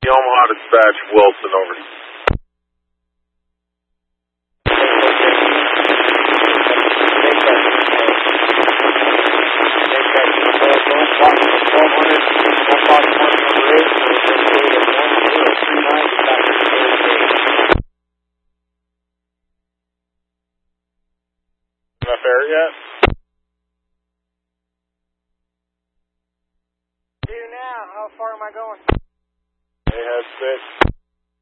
Omaha Dispatch, Wilson, over. Enough air yet? Now, how far am I going? They had 6.